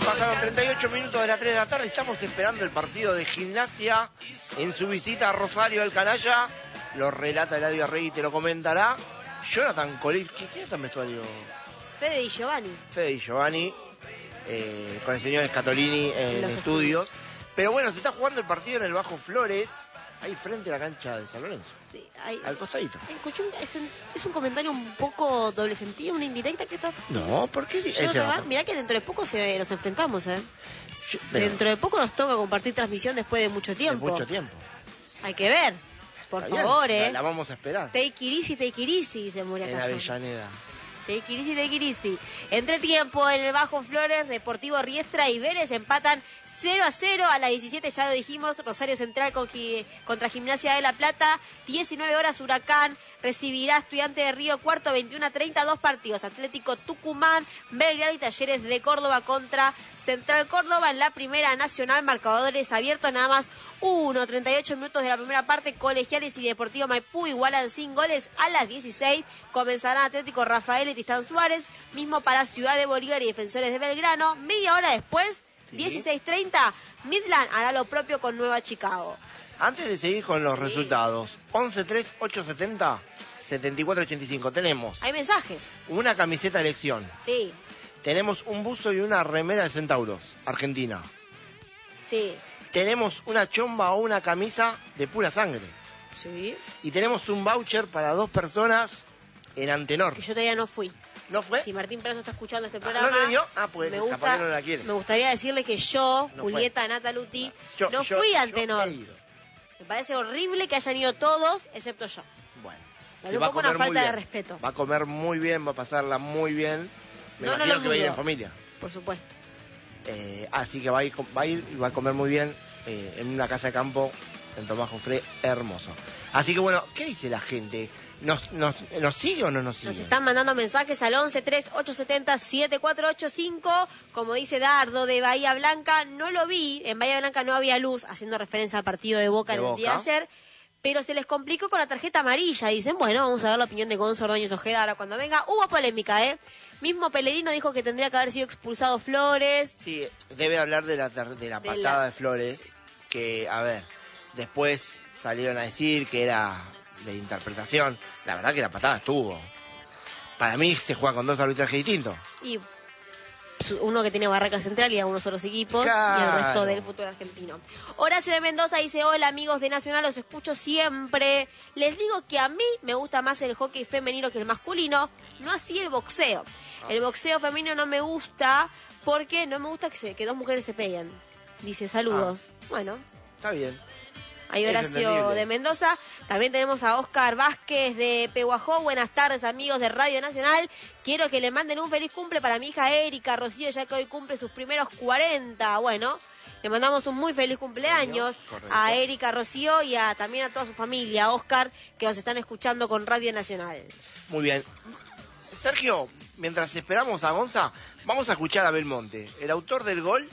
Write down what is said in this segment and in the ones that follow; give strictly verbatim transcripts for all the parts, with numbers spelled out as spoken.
Pasaron treinta y ocho minutos de las tres de la tarde. Estamos esperando el partido de Gimnasia en su visita a Rosario del Canalla. Lo relata Eladio Rey y te lo comentará Jonathan Kolipski. ¿Quién está en vestuario? Fede Di Giovanni. Fede Di Giovanni, eh, con el señor Scatolini en los estudios. estudios. Pero bueno, se está jugando el partido en el Bajo Flores, ahí frente a la cancha de San Lorenzo. Sí, hay, al costadito. Escuché un, es, un, es un comentario un poco doble sentido, una indirecta que está... No, ¿por qué? Yo no va, mirá que dentro de poco se, nos enfrentamos, ¿eh? Yo, pero, dentro de poco nos toca compartir transmisión después de mucho tiempo. De mucho tiempo. Hay que ver. Por Está favor, bien, ¿eh? La, la vamos a esperar. Take it easy, take it easy, dice Moria En Casano. Avellaneda. Take it easy, take it easy. Entre tiempo en el Bajo Flores, Deportivo Riestra y Vélez empatan cero a cero. A las diecisiete ya lo dijimos, Rosario Central con, contra Gimnasia de La Plata. diecinueve horas Huracán recibirá Estudiante de Río Cuarto, veintiuno a treinta, dos partidos. Atlético Tucumán, Belgrano y Talleres de Córdoba contra Central Córdoba. En la Primera Nacional, marcadores abiertos, nada más uno. treinta y ocho minutos de la primera parte, Colegiales y Deportivo Maipú igualan sin goles. A las dieciséis comenzará Atlético Rafael y Tristán Suárez, mismo para Ciudad de Bolívar y Defensores de Belgrano. Media hora después, sí. dieciséis treinta, Midland hará lo propio con Nueva Chicago. Antes de seguir con los sí. resultados, once tres ocho setenta setenta y cuatro ochenta y cinco, tenemos... Hay mensajes. Una camiseta de elección. Sí. Tenemos un buzo y una remera de Centauros, Argentina. Sí. Tenemos una chomba o una camisa de pura sangre. Sí. Y tenemos un voucher para dos personas en Antenor. Que yo todavía no fui. ¿No fue? Si Martín Perazo está escuchando este Ah, programa... ¿no le dio? Ah, pues me, gusta, gusta, no la quiere. me gustaría decirle que yo, no Julieta Nataluti, yo, no yo, fui a yo Antenor. Me parece horrible que hayan ido todos, excepto yo. Bueno. Me da un poco una falta de respeto. Va a comer muy bien, va a pasarla muy bien. Me no, imagino no que va a ir en familia. Por supuesto. Eh, así que va a, ir, va a ir y va a comer muy bien eh, en una casa de campo en Tomás Jofré, hermoso. Así que bueno, ¿qué dice la gente? ¿Nos, nos, ¿Nos sigue o no nos sigue? Nos están mandando mensajes al once tres ocho setenta siete cuatro ocho cinco. Como dice Dardo de Bahía Blanca, no lo vi. En Bahía Blanca no había luz, haciendo referencia al partido de Boca de en el Boca. día de ayer. Pero se les complicó con la tarjeta amarilla. Dicen, bueno, vamos a ver la opinión de Gonzo Ordóñez Ojeda ahora cuando venga. Hubo polémica, ¿eh? Mismo Pellerino dijo que tendría que haber sido expulsado Flores. Sí, debe hablar de la, de la de patada la... de Flores. Que, a ver, después salieron a decir que era de interpretación. La verdad que la patada estuvo. Para mí se juega con dos arbitrajes distintos. Y uno que tiene Barraca Central y algunos otros equipos, claro. Y el resto del fútbol argentino. Horacio de Mendoza dice, hola amigos de Nacional, los escucho siempre. Les digo que a mí me gusta más el hockey femenino que el masculino, no así el boxeo. El boxeo femenino no me gusta porque no me gusta que, se, que dos mujeres se peguen. Dice, saludos. Ah. Bueno. Está bien. Hay Horacio de Mendoza. También tenemos a Oscar Vázquez de Pehuajó. Buenas tardes, amigos de Radio Nacional. Quiero que le manden un feliz cumple para mi hija Erika Rocío, ya que hoy cumple sus primeros cuarenta. Bueno, le mandamos un muy feliz cumpleaños Correcto. a Erika Rocío y a, también a toda su familia, a Oscar, que nos están escuchando con Radio Nacional. Muy bien. Sergio, mientras esperamos a Gonza, vamos a escuchar a Belmonte. El autor del gol,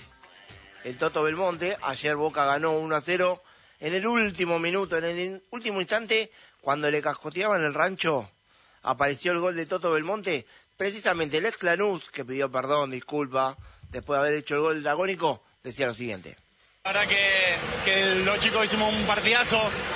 el Toto Belmonte. Ayer Boca ganó uno a cero. En el último minuto, en el último instante, cuando le cascoteaban el rancho, apareció el gol de Toto Belmonte. Precisamente el ex Lanús, que pidió perdón, disculpa, después de haber hecho el gol agónico, decía lo siguiente. La verdad que, que los chicos hicimos un partidazo,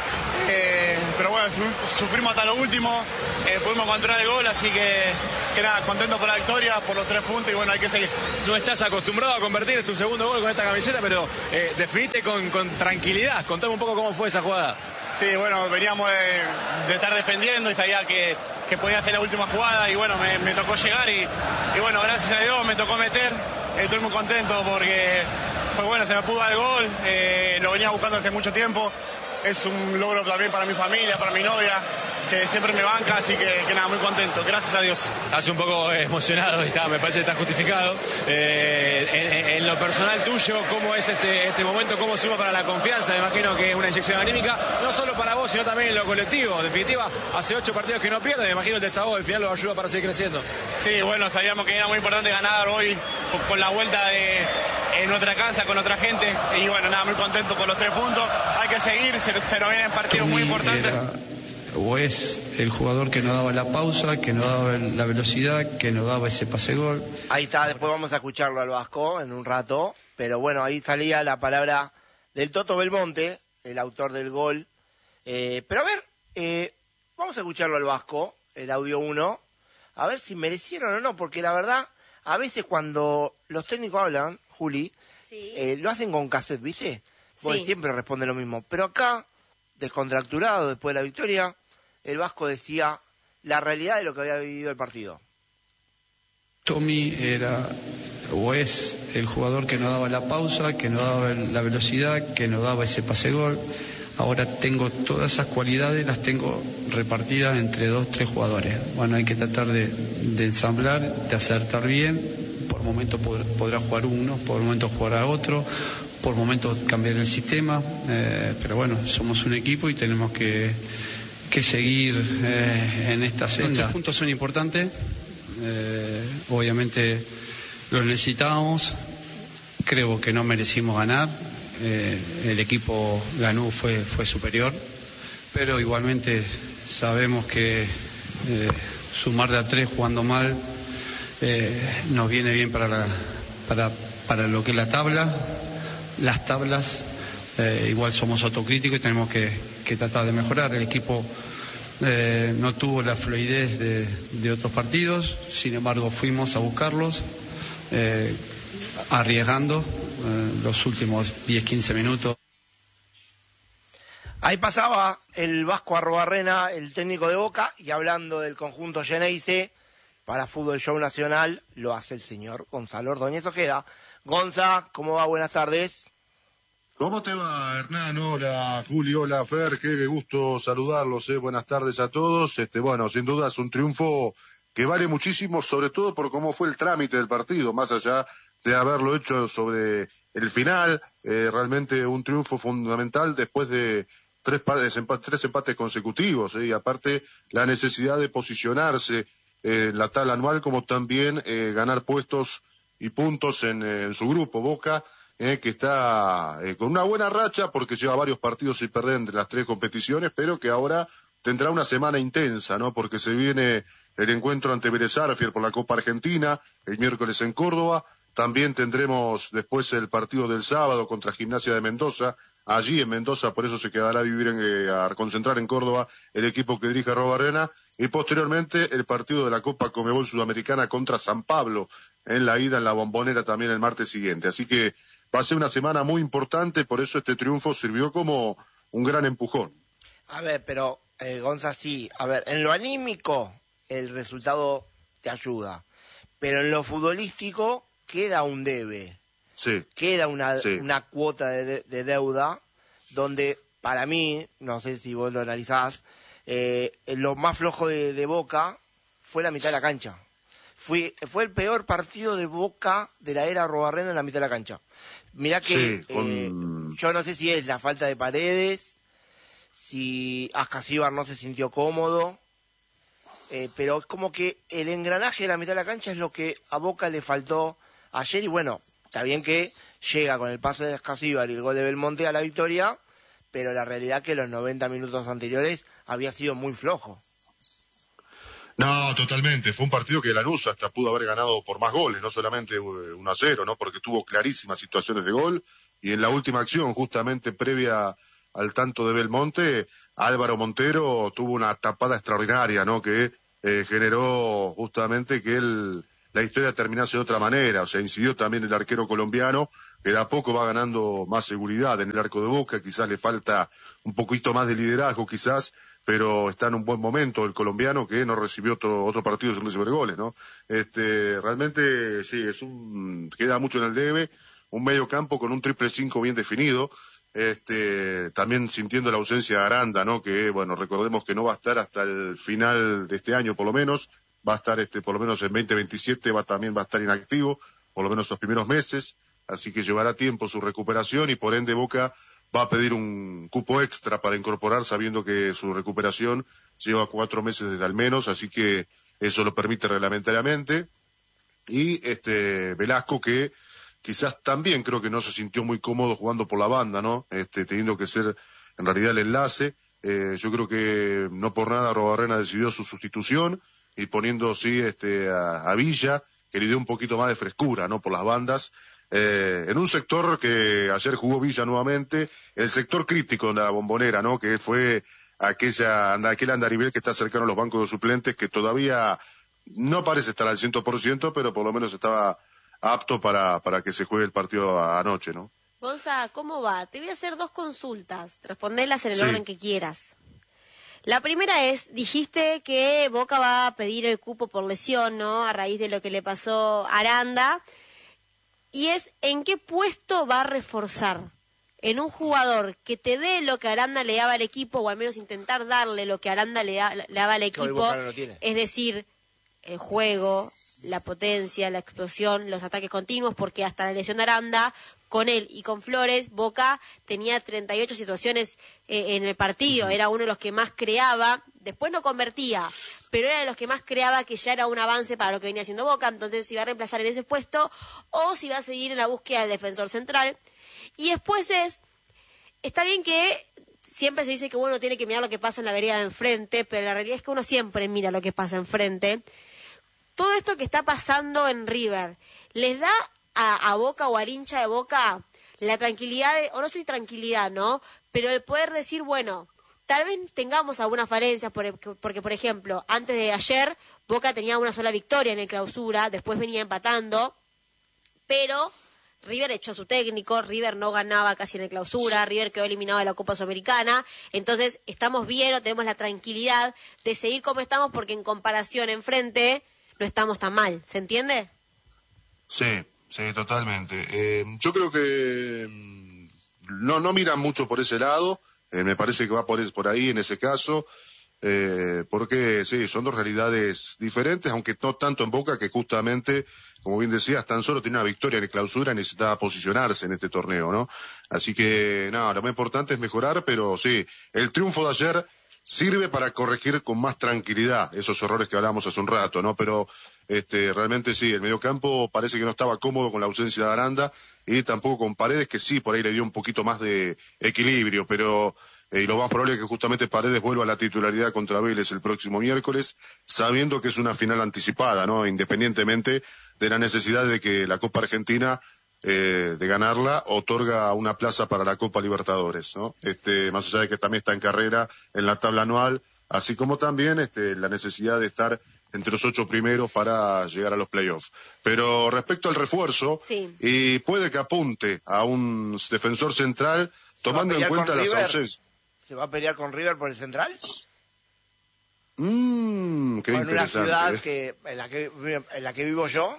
eh, pero bueno, sufrimos hasta lo último, eh, pudimos encontrar el gol, así que, que nada, contento por la victoria, por los tres puntos y bueno, hay que seguir. No estás acostumbrado a convertir tu segundo gol con esta camiseta, pero eh, definiste con, con tranquilidad. Contame un poco cómo fue esa jugada. Sí, bueno, veníamos de, de estar defendiendo y sabía que, que podía hacer la última jugada y bueno, me, me tocó llegar y, y bueno, gracias a Dios me tocó meter. Estoy muy contento porque pues bueno, se me pudo dar el gol, eh, lo venía buscando hace mucho tiempo. Es un logro también para mi familia, para mi novia, que siempre me banca, así que, que nada, muy contento, gracias a Dios. Estás un poco emocionado, está, me parece que está justificado. Eh, en, en lo personal tuyo, ¿cómo es este, este momento? ¿Cómo suma para la confianza? Me imagino que es una inyección anímica, no solo para vos, sino también en lo colectivo. En definitiva, hace ocho partidos que no pierden, me imagino el desahogo del final lo ayuda para seguir creciendo. Sí, bueno, sabíamos que era muy importante ganar hoy con la vuelta de en nuestra casa, con otra gente, y bueno, nada, muy contento por los tres puntos. Hay que seguir, se, se nos vienen partidos muy importantes. o es el jugador que nos daba la pausa, que nos daba la velocidad, que nos daba ese pase gol. Ahí está, después vamos a escucharlo al Vasco en un rato, pero bueno, ahí salía la palabra del Toto Belmonte, el autor del gol. Eh, pero a ver, eh, vamos a escucharlo al Vasco, el audio uno, a ver si merecieron o no, porque la verdad, a veces cuando los técnicos hablan, Juli, sí. eh, lo hacen con cassette, ¿viste? Porque sí. siempre responde lo mismo. Pero acá, descontracturado después de la victoria, el Vasco decía la realidad de lo que había vivido el partido. Tommy era o es el jugador que nos daba la pausa, que nos daba la velocidad, que nos daba ese pase gol. Ahora tengo todas esas cualidades, las tengo repartidas entre dos, tres jugadores. Bueno, hay que tratar de, de ensamblar, de acertar bien. Por momentos pod- podrá jugar uno, por momentos jugará otro, por momentos cambiar el sistema. Eh, pero bueno, somos un equipo y tenemos que, que seguir eh, en esta senda. Los tres puntos son importantes. Eh, obviamente lo necesitábamos. Creo que no merecimos ganar. Eh, el equipo ganó, fue, fue superior, pero igualmente sabemos que eh, sumar de a tres jugando mal eh, nos viene bien para, la, para, para lo que es la tabla, las tablas, eh, igual somos autocríticos y tenemos que, que tratar de mejorar. El equipo eh, no tuvo la fluidez de, de otros partidos, sin embargo fuimos a buscarlos, eh, arriesgando los últimos diez quince minutos. Ahí pasaba el Vasco Arruabarrena, el técnico de Boca, y hablando del conjunto Geneise para Fútbol Show Nacional, lo hace el señor Gonzalo Ordóñez Ojeda. Gonza, ¿cómo va? Buenas tardes. ¿Cómo te va, Hernán? Hola, Julio, hola, Fer, qué gusto saludarlos, eh. Buenas tardes a todos. Este, bueno, sin duda es un triunfo que vale muchísimo, sobre todo por cómo fue el trámite del partido, más allá de haberlo hecho sobre el final, eh, realmente un triunfo fundamental después de tres, pares, empa- tres empates consecutivos, eh, y aparte la necesidad de posicionarse eh, en la tabla anual, como también eh, ganar puestos y puntos en, eh, en su grupo. Boca, eh, que está eh, con una buena racha porque lleva varios partidos sin perder entre las tres competiciones, pero que ahora tendrá una semana intensa, ¿no? Porque se viene el encuentro ante Vélez Sarsfield por la Copa Argentina, el miércoles en Córdoba. También tendremos después el partido del sábado contra Gimnasia de Mendoza, allí en Mendoza, por eso se quedará a vivir en, eh, a concentrar en Córdoba el equipo que dirige Arruabarrena, y posteriormente el partido de la Copa Conmebol Sudamericana contra San Pablo, en la ida en la Bombonera también el martes siguiente. Así que va a ser una semana muy importante, por eso este triunfo sirvió como un gran empujón. A ver, pero eh, Gonza, sí, a ver, en lo anímico el resultado te ayuda, pero en lo futbolístico queda un debe, sí. queda una, sí. una cuota de, de deuda donde para mí, no sé si vos lo analizás, eh, lo más flojo de, de Boca fue la mitad de la cancha. Fue, fue el peor partido de Boca de la era Arruabarrena en la mitad de la cancha. Mirá que sí, con... eh, yo no sé si es la falta de Paredes, si Ascasíbar no se sintió cómodo, eh, pero es como que el engranaje de la mitad de la cancha es lo que a Boca le faltó ayer, y bueno, está bien que llega con el pase de Ascasíbar y el gol de Belmonte a la victoria, pero la realidad es que los noventa minutos anteriores había sido muy flojo. No, totalmente. Fue un partido que Lanús hasta pudo haber ganado por más goles, no solamente uno a cero, ¿no? Porque tuvo clarísimas situaciones de gol, y en la última acción, justamente previa al tanto de Belmonte, Álvaro Montero tuvo una tapada extraordinaria, ¿no? Que eh, generó justamente que él... la historia terminase de otra manera. O sea, incidió también el arquero colombiano, que de a poco va ganando más seguridad en el arco de Boca. Quizás le falta un poquito más de liderazgo, quizás, pero está en un buen momento el colombiano, que no recibió otro, otro partido sin recibir goles, ¿no? Este, realmente, sí, es un, queda mucho en el debe, un medio campo con un triple cinco bien definido, este, también sintiendo la ausencia de Aranda, ¿no? Que, bueno, recordemos que no va a estar hasta el final de este año, por lo menos. Va a estar este por lo menos en veinte veintisiete, va también va a estar inactivo, por lo menos los primeros meses, así que llevará tiempo su recuperación, y por ende Boca va a pedir un cupo extra para incorporar, sabiendo que su recuperación lleva cuatro meses desde al menos, así que eso lo permite reglamentariamente. Y este Velasco, que quizás también creo que no se sintió muy cómodo jugando por la banda, ¿no? Este, teniendo que ser en realidad el enlace. Eh, yo creo que no por nada Arruabarrena decidió su sustitución y poniendo sí este a, a Villa, que le dio un poquito más de frescura, ¿no? Por las bandas. Eh, en un sector que ayer jugó Villa nuevamente, el sector crítico de la Bombonera, ¿no? Que fue aquella, aquel andarivel que está cercano a los bancos de suplentes, que todavía no parece estar al cien por ciento, pero por lo menos estaba apto para, para que se juegue el partido anoche, ¿no? Gonza, ¿cómo va? Te voy a hacer dos consultas, respondelas en el Sí. orden que quieras. La primera es, dijiste que Boca va a pedir el cupo por lesión, ¿no? A raíz de lo que le pasó a Aranda. Y es, ¿en qué puesto va a reforzar? En un jugador que te dé lo que Aranda le daba al equipo, o al menos intentar darle lo que Aranda le, da, le daba al Que hoy equipo, Boca no lo tiene. es decir, el juego, la potencia, la explosión, los ataques continuos, porque hasta la lesión de Aranda, con él y con Flores, Boca tenía treinta y ocho situaciones eh, en el partido, era uno de los que más creaba, después no convertía, pero era de los que más creaba, que ya era un avance para lo que venía haciendo Boca, entonces si va a reemplazar en ese puesto, o si va a seguir en la búsqueda del defensor central. Y después es, está bien que siempre se dice que uno tiene que mirar lo que pasa en la vereda de enfrente, pero la realidad es que uno siempre mira lo que pasa enfrente. Todo esto que está pasando en River, ¿les da a, a Boca o al hincha de Boca la tranquilidad, de, o no sé si tranquilidad, ¿no? Pero el poder decir, bueno, tal vez tengamos algunas falencias, porque, porque, por ejemplo, antes de ayer, Boca tenía una sola victoria en el clausura, después venía empatando, pero River echó a su técnico, River no ganaba casi en el clausura, River quedó eliminado de la Copa Sudamericana, entonces estamos bien o tenemos la tranquilidad de seguir como estamos, porque en comparación enfrente no estamos tan mal, ¿se entiende? Sí, sí, totalmente. Eh, yo creo que mm, no no miran mucho por ese lado, eh, me parece que va por, es- por ahí en ese caso, eh, porque sí, son dos realidades diferentes, aunque no tanto en Boca, que justamente, como bien decías, tan solo tiene una victoria en el clausura y necesitaba posicionarse en este torneo, ¿no? Así que, no, lo más importante es mejorar, pero sí, el triunfo de ayer sirve para corregir con más tranquilidad esos errores que hablábamos hace un rato, ¿no? Pero este, realmente sí, el mediocampo parece que no estaba cómodo con la ausencia de Aranda y tampoco con Paredes, que sí, por ahí le dio un poquito más de equilibrio, pero eh, y lo más probable es que justamente Paredes vuelva a la titularidad contra Vélez el próximo miércoles, sabiendo que es una final anticipada, ¿no? Independientemente de la necesidad de que la Copa Argentina Eh, de ganarla, otorga una plaza para la Copa Libertadores, ¿no? Este, más allá de que también está en carrera en la tabla anual, así como también este, la necesidad de estar entre los ocho primeros para llegar a los playoffs. Pero respecto al refuerzo, Sí. y puede que apunte a un defensor central, tomando en pelear con cuenta las River? ausencias. ¿Se va a pelear con River por el central? Mmm, qué Con una interesante. ciudad ¿eh? que, en, la que, en la que vivo yo,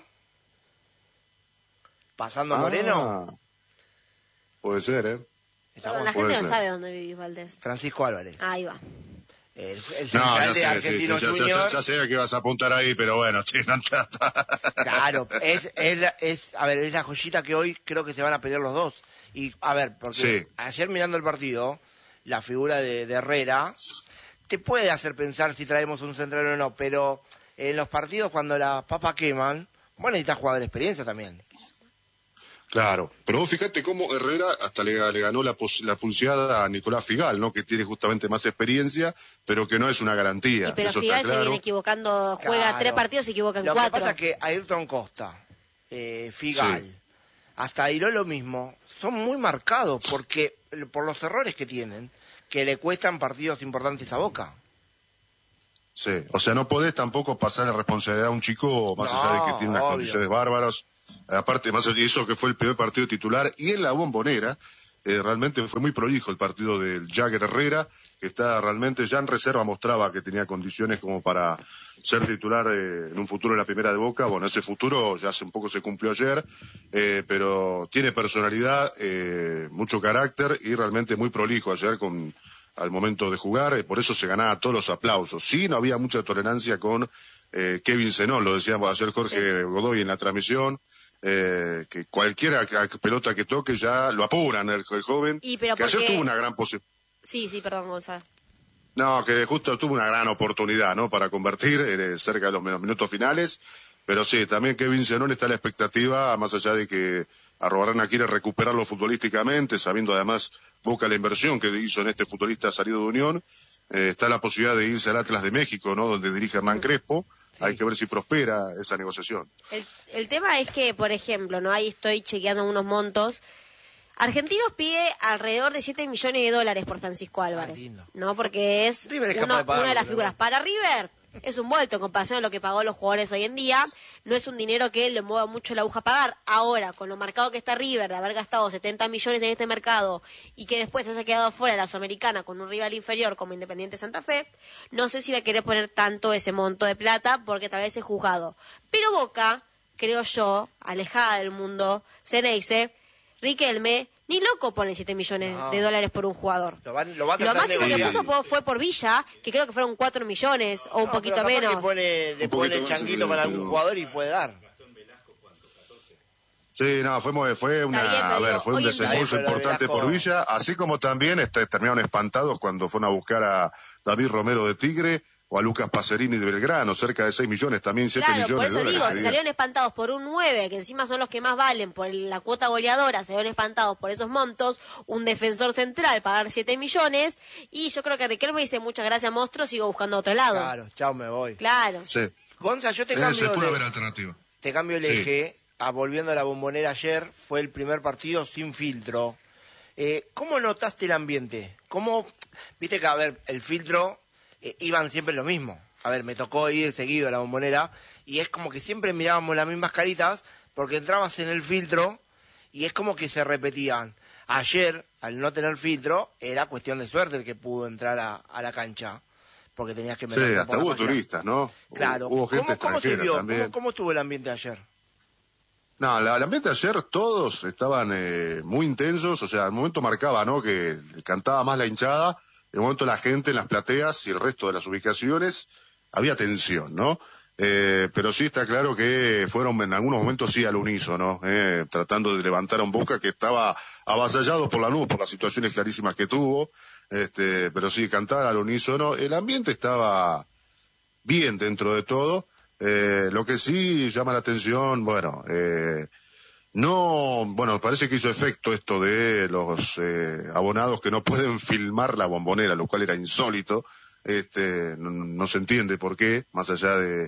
pasando Ah, Moreno, puede ser, ¿eh? estamos la puede gente no ser. sabe dónde vivís, Valdés. Francisco Álvarez. Ahí va. El, el No, central ya de sé, sí, sí, Argentino ya, ya, Junior. ya, ya sé a qué vas a apuntar ahí, pero bueno, sí, no, Claro, es, es, la- es, a ver, es la joyita que hoy creo que se van a pelear los dos. Y, a ver, porque Sí. ayer mirando el partido, la figura de, de Herrera te puede hacer pensar si traemos un central o no, pero en los partidos cuando las papas queman, bueno, necesitas jugador de experiencia también. Claro, pero vos fíjate cómo Herrera hasta le, le ganó la, pos- la pulseada a Nicolás Figal, ¿no? Que tiene justamente más experiencia, pero que no es una garantía. Y pero Eso Figal está se claro. viene equivocando, juega Claro. tres partidos y se equivoca en Lo cuatro. que pasa es que Ayrton Costa, eh, Figal, Sí. hasta Airó lo mismo, son muy marcados porque por los errores que tienen, que le cuestan partidos importantes a Boca. Sí, o sea, no podés tampoco pasar la responsabilidad a un chico, más No, allá de que tiene unas obvio. condiciones bárbaras. Aparte, más allá de eso, que fue el primer partido titular, y en la Bombonera, eh, realmente fue muy prolijo el partido del Jagger Herrera, que está realmente ya en reserva, mostraba que tenía condiciones como para ser titular eh, en un futuro en la primera de Boca. Bueno, ese futuro ya hace un poco se cumplió ayer, eh, pero tiene personalidad, eh, mucho carácter y realmente muy prolijo ayer con al momento de jugar, eh, por eso se ganaba todos los aplausos. Sí, no había mucha tolerancia con eh, Kevin Zenón, lo decíamos ayer Jorge Godoy en la transmisión, eh, que cualquier pelota que toque ya lo apuran el, el joven, Y, pero que ayer porque- tuvo una gran posibilidad. Sí, sí, perdón, Gonzalo. No, que justo tuvo una gran oportunidad, ¿no? Para convertir eh, cerca de los min- minutos finales, Pero sí, también Kevin Zenón está a la expectativa, más allá de que Arruabarrena quiere recuperarlo futbolísticamente, sabiendo además Boca la inversión que hizo en este futbolista salido de Unión. Eh, está la posibilidad de irse al Atlas de México, ¿no? Donde dirige Hernán Crespo. Sí. Hay que ver si prospera esa negociación. El, el tema es que, por ejemplo, no ahí estoy chequeando unos montos. Argentinos pide alrededor de siete millones de dólares por Francisco Álvarez, ah, ¿no? Porque es uno, de pagarlo, una de las figuras. ¿No? Para River es un vuelto en comparación a lo que pagó los jugadores hoy en día. No es un dinero que le mueva mucho la aguja a pagar. Ahora, con lo marcado que está River, de haber gastado setenta millones en este mercado y que después haya quedado fuera de la Sudamericana con un rival inferior como Independiente Santa Fe, no sé si va a querer poner tanto ese monto de plata porque tal vez es juzgado. Pero Boca, creo yo, alejada del mundo Ceneice, Riquelme, ni loco pone siete millones no. de dólares por un jugador. Lo, van, lo, va a lo máximo que puso fue, fue por Villa, que creo que fueron cuatro millones o un no, poquito pero menos. Que pone, le pone el changuito con algún jugador y puede dar. Sí, no, fue, fue una, bien, a ver, fue un desembolso importante por Villa, así como también este, terminaron espantados cuando fueron a buscar a David Romero de Tigre o a Lucas Pacerini de Belgrano, cerca de seis millones, también siete claro, millones de dólares. Por eso digo, si salieron espantados por un nueve, que encima son los que más valen por la cuota goleadora, salieron espantados por esos montos, un defensor central pagar siete millones, y yo creo que Riquelme dice, muchas gracias, monstruo, sigo buscando a otro lado. Claro, chao, me voy. Claro. Sí. Gonza, yo te cambio Se puede de, haber alternativa. Te cambio el sí. eje, a, volviendo a la Bombonera ayer, fue el primer partido sin filtro. Eh, ¿Cómo notaste el ambiente? ¿Cómo, viste que, a ver, el filtro, eh, iban siempre lo mismo? A ver, me tocó ir seguido a la Bombonera y es como que siempre mirábamos las mismas caritas porque entrabas en el filtro y es como que se repetían. Ayer, al no tener filtro, era cuestión de suerte el que pudo entrar a, a la cancha porque tenías que... Sí, hasta hubo turistas, ¿no? Claro. Hubo gente ¿Cómo, cómo se vio? también. ¿Cómo, ¿Cómo estuvo el ambiente ayer? No, el ambiente ayer todos estaban eh, muy intensos, o sea, al momento marcaba, ¿no? Que cantaba más la hinchada, en el momento la gente en las plateas y el resto de las ubicaciones... Había tensión, ¿no? Eh, pero sí está claro que fueron en algunos momentos sí al unísono, eh, tratando de levantar a un Boca que estaba avasallado por la nube, por las situaciones clarísimas que tuvo, este, pero sí cantar al unísono. El ambiente estaba bien dentro de todo. Eh, lo que sí llama la atención, bueno, eh, no, bueno, parece que hizo efecto esto de los eh, abonados que no pueden filmar la Bombonera, lo cual era insólito. Este, no, no se entiende por qué, más allá de,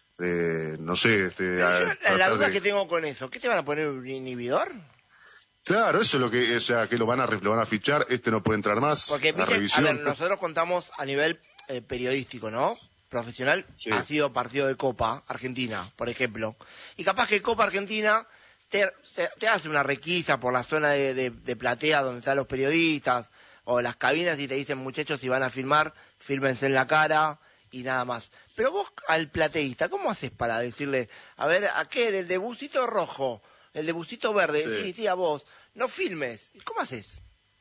de no sé, este, yo, a, la duda de... que tengo con eso, ¿qué te van a poner un inhibidor? Claro, eso es lo que, o sea, que lo van a lo van a fichar, este no puede entrar más. Porque la viste, revisión. a ver, nosotros contamos a nivel eh, periodístico, ¿no? Profesional, sí. Ha sido partido de Copa Argentina, por ejemplo. Y capaz que Copa Argentina te, te, te hace una requisa por la zona de, de, de platea donde están los periodistas o las cabinas y te dicen, muchachos, si van a filmar, fílmense en la cara y nada más. Pero vos al plateísta, ¿cómo haces para decirle, a ver, aquel, el de busito rojo, el de busito verde, sí, sí, sí a vos, no filmes? ¿Cómo haces?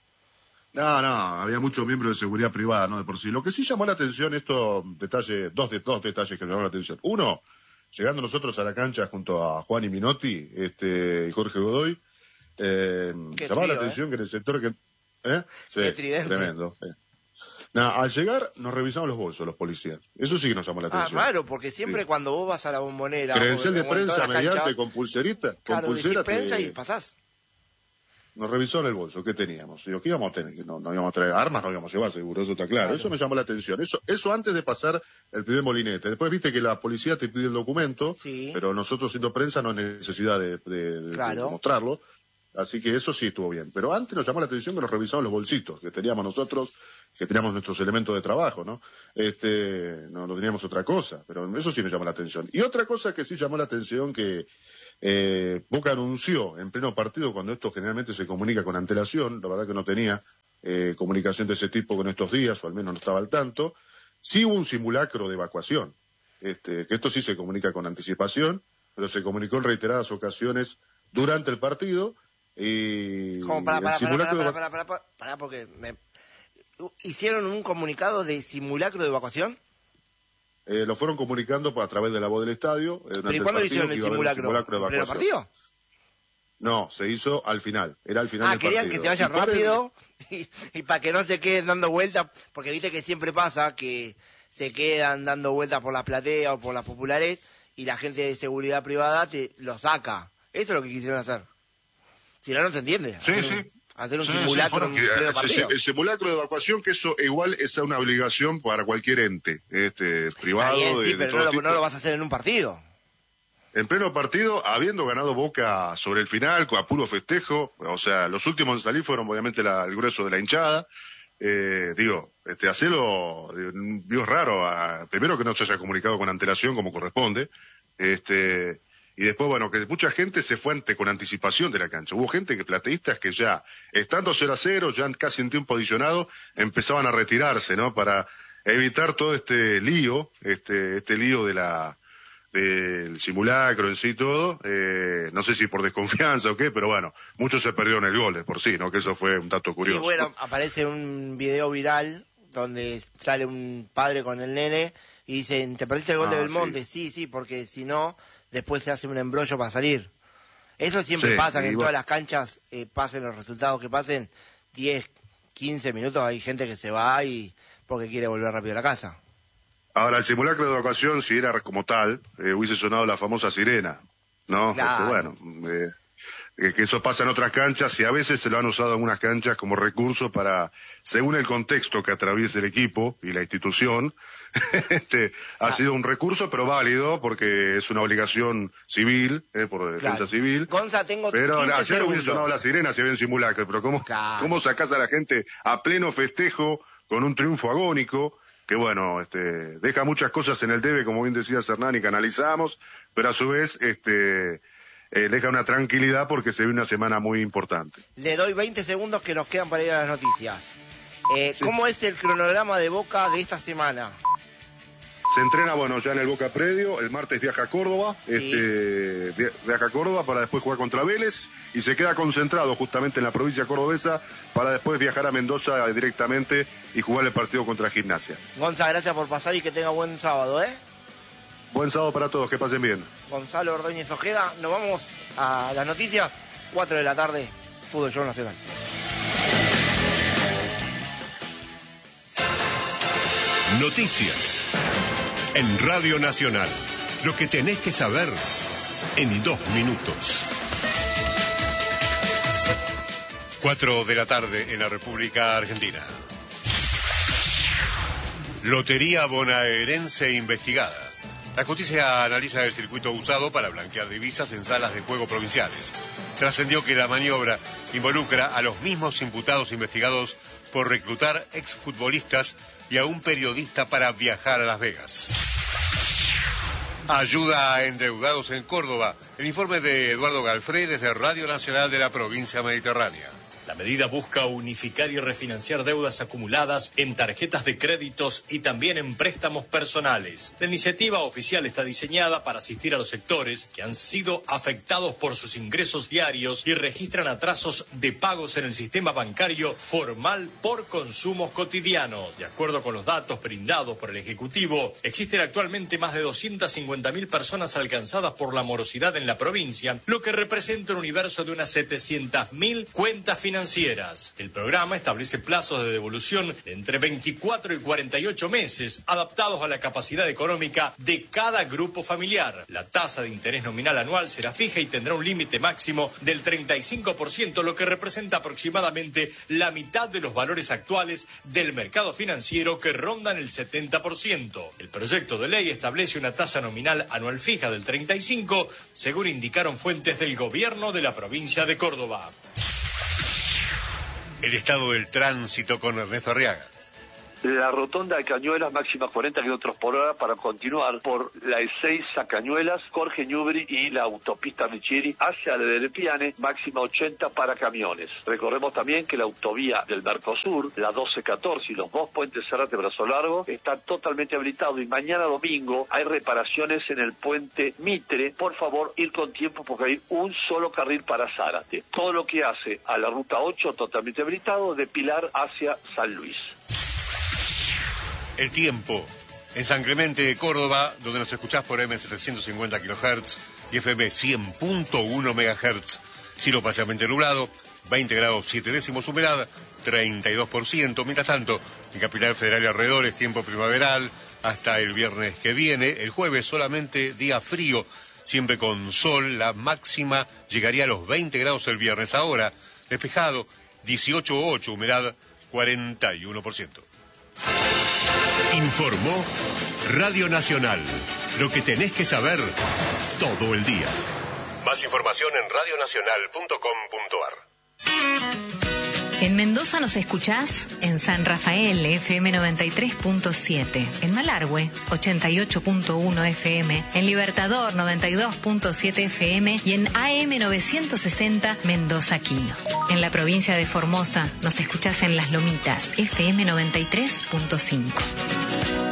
No, no, había muchos miembros de seguridad privada, ¿no? De por sí. Lo que sí llamó la atención, esto, detalle, dos, de, dos detalles que me llamaron la atención. Uno, llegando nosotros a la cancha junto a Juan y Minotti, este, y Jorge Godoy, eh, llamó la atención eh? que en el sector que... ¿Eh? Sí, tremendo. Eh. No, al llegar nos revisamos los bolsos los policías. Eso sí que nos llamó la atención. Ah, claro, porque siempre sí. Cuando vos vas a la Bombonera... Credencial de prensa mediante cancha, con pulserita, claro, con pulsera... prensa te... y pasás. Nos revisó en el bolso, ¿qué teníamos? Digo, ¿qué íbamos a tener? No, no íbamos a traer armas, no íbamos a llevar, seguro, eso está claro. claro. Eso me llamó la atención. Eso eso antes de pasar el primer molinete. Después viste que la policía te pide el documento, sí. Pero nosotros siendo prensa no hay necesidad de, de, claro. de mostrarlo. Así que eso sí estuvo bien. Pero antes nos llamó la atención que nos revisaban los bolsitos que teníamos nosotros, que teníamos nuestros elementos de trabajo, ¿no? Este, no, no teníamos otra cosa, pero eso sí nos llamó la atención. Y otra cosa que sí llamó la atención que eh, Boca anunció en pleno partido, cuando esto generalmente se comunica con antelación, la verdad que no tenía eh, comunicación de ese tipo con estos días, o al menos no estaba al tanto, sí hubo un simulacro de evacuación, este, que esto sí se comunica con anticipación, pero se comunicó en reiteradas ocasiones durante el partido. Y ¿Cómo? Para, para, el simulacro para, de... para, para, para, para, porque me... ¿Hicieron un comunicado de simulacro de evacuación? Eh, lo fueron comunicando a través de la voz del estadio. Eh, ¿Pero y cuándo lo hicieron el simulacro? simulacro de ¿En el partido? No, se hizo al final. Era al final ah, del partido. Ah, querían que se vaya rápido el... y, y para que no se queden dando vueltas, porque viste que siempre pasa que se quedan dando vueltas por las plateas o por las populares y la gente de seguridad privada te lo saca. Eso es lo que quisieron hacer. Si no, no se entiende. Sí, hacer sí. Un, hacer un sí, simulacro. Sí, un que, partido. el, el simulacro de evacuación, que eso igual es una obligación para cualquier ente este privado. Está bien, sí, de, de pero todo no lo, tipo. no lo vas a hacer en un partido. En pleno partido, habiendo ganado Boca sobre el final, a puro festejo, o sea, los últimos en salir fueron obviamente la, el grueso de la hinchada. Eh, digo, este, hacerlo, Dios raro, a, primero que no se haya comunicado con antelación como corresponde, este, y después, bueno, que mucha gente se fue ante, con anticipación de la cancha. Hubo gente que, plateístas, que ya, estando cero a cero, ya casi en tiempo adicionado, empezaban a retirarse, ¿no? Para evitar todo este lío, este, este lío de la, del simulacro en sí todo, eh, no sé si por desconfianza o qué, pero bueno, muchos se perdieron el gol de por sí, ¿no? Que eso fue un dato curioso. Sí, bueno, aparece un video viral donde sale un padre con el nene y dicen, ¿te perdiste el gol Ah, de Belmonte? sí. sí, sí, porque si no, después se hace un embrollo para salir. Eso siempre Sí, pasa, que y en bueno. todas las canchas eh, pasen los resultados que pasen, diez, quince minutos, hay gente que se va y porque quiere volver rápido a la casa. Ahora, el simulacro de evacuación, si era como tal, eh, hubiese sonado la famosa sirena, ¿no? Claro. Este, bueno, eh, eh, que eso pasa en otras canchas y a veces se lo han usado en algunas canchas como recurso para, según el contexto que atraviese el equipo y la institución, este, ha Ah. sido un recurso, pero válido, porque es una obligación civil, eh, por defensa Claro. civil. Gonza, tengo Pero quince ayer hubiese segundos. sonado la sirena si había un simulacro, pero ¿cómo, Claro. ¿cómo sacás a la gente a pleno festejo con un triunfo agónico? Que bueno, este, deja muchas cosas en el debe, como bien decía Hernán, y que analizamos, pero a su vez, este, eh, deja una tranquilidad porque se ve una semana muy importante. Le doy veinte segundos que nos quedan para ir a las noticias. Eh, Sí. ¿Cómo es el cronograma de Boca de esta semana? Se entrena, bueno, ya en el Boca Predio, el martes viaja a Córdoba, Sí. este, via- viaja a Córdoba para después jugar contra Vélez y se queda concentrado justamente en la provincia cordobesa para después viajar a Mendoza directamente y jugar el partido contra Gimnasia. Gonza, gracias por pasar y que tenga buen sábado, ¿eh? Buen sábado para todos, que pasen bien. Gonzalo Ordóñez Ojeda, nos vamos a las noticias, cuatro de la tarde, Fútbol Show Nacional. Noticias en Radio Nacional. Lo que tenés que saber en dos minutos. Cuatro de la tarde en la República Argentina. Lotería bonaerense investigada. La justicia analiza el circuito usado para blanquear divisas en salas de juego provinciales. Trascendió que la maniobra involucra a los mismos imputados investigados por reclutar exfutbolistas y a un periodista para viajar a Las Vegas. Ayuda a endeudados en Córdoba. El informe de Eduardo Galfrey desde Radio Nacional de la provincia mediterránea. La medida busca unificar y refinanciar deudas acumuladas en tarjetas de créditos y también en préstamos personales. La iniciativa oficial está diseñada para asistir a los sectores que han sido afectados por sus ingresos diarios y registran atrasos de pagos en el sistema bancario formal por consumos cotidianos. De acuerdo con los datos brindados por el Ejecutivo, existen actualmente más de doscientas cincuenta mil personas alcanzadas por la morosidad en la provincia, lo que representa un universo de unas setecientas mil cuentas financieras. financieras. El programa establece plazos de devolución de entre veinticuatro y cuarenta y ocho meses, adaptados a la capacidad económica de cada grupo familiar. La tasa de interés nominal anual será fija y tendrá un límite máximo del treinta y cinco por ciento, lo que representa aproximadamente la mitad de los valores actuales del mercado financiero, que rondan el setenta por ciento. El proyecto de ley establece una tasa nominal anual fija del treinta y cinco por ciento, según indicaron fuentes del gobierno de la provincia de Córdoba. El estado del tránsito con Ernesto Arriaga. La rotonda de Cañuelas, máxima cuarenta kilómetros por hora para continuar por la E seis a Cañuelas, Jorge Ñubri y la autopista Michieri hacia la del Piane, máxima ochenta para camiones. Recordemos también que la autovía del Mercosur, la doce catorce y los dos puentes Zárate Brazo Largo están totalmente habilitados, y mañana domingo hay reparaciones en el puente Mitre. Por favor, ir con tiempo porque hay un solo carril para Zárate. Todo lo que hace a la ruta ocho totalmente habilitado, de Pilar hacia San Luis. El tiempo. En San Clemente de Córdoba, donde nos escuchás por eme setecientos cincuenta kilohertz y efe eme cien punto uno megahertz. Cielo parcialmente nublado, veinte grados siete décimos, humedad treinta y dos por ciento. Mientras tanto, en Capital Federal y alrededores, tiempo primaveral, hasta el viernes que viene. El jueves solamente día frío, siempre con sol. La máxima llegaría a los veinte grados el viernes. Ahora, despejado, dieciocho coma ocho, humedad cuarenta y uno por ciento. Informó Radio Nacional. Lo que tenés que saber todo el día. Más información en radio nacional punto com punto ar. En Mendoza nos escuchás en San Rafael, F M noventa y tres punto siete, en Malargüe, ochenta y ocho punto uno F M, en Libertador, noventa y dos punto siete F M y en A M novecientos sesenta Mendoza Quino. En la provincia de Formosa nos escuchás en Las Lomitas, F M noventa y tres punto cinco.